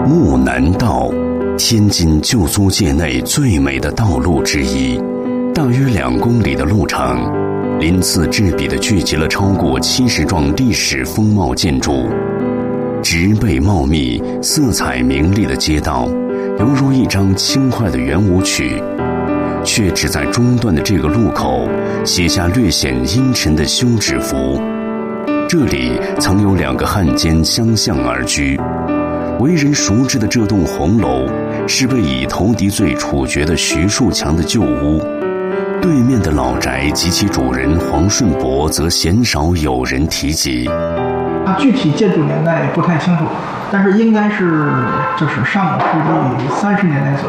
木南道，天津旧租界内最美的道路之一，大约2公里的路程，鳞次栉比地聚集了超过70幢历史风貌建筑，植被茂密、色彩明丽的街道，犹如一张轻快的圆舞曲，却只在中段的这个路口写下略显阴沉的休止符。这里曾有2个汉奸相向而居，为人熟知的这栋红楼是被以投敌罪处决的徐树强的旧屋，对面的老宅及其主人黄顺伯则鲜少有人提及。 具体建筑年代不太清楚，但是应该是就是上个世纪30年代左右。